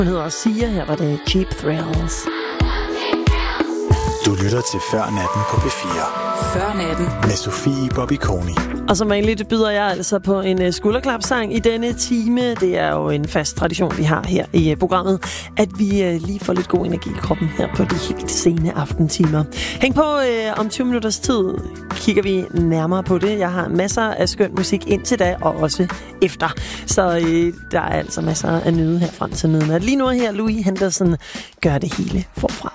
Hun hedder Sia, her var det Cheap Thrills. Du lytter til Før Natten på P4. Før Natten med Sofie Bobby Koni. Og som vanligt byder jeg altså på en skulderklapsang i denne time. Det er jo en fast tradition, vi har her i programmet, at vi lige får lidt god energi i kroppen her på de helt sene aftentimer. Hæng på om 20 minutters tid, kigger vi nærmere på det. Jeg har masser af skøn musik indtil da, og også efter. Så der er altså masser af nyde her frem til midnat. Lige nu her, Louis Henderson gør det hele forfra.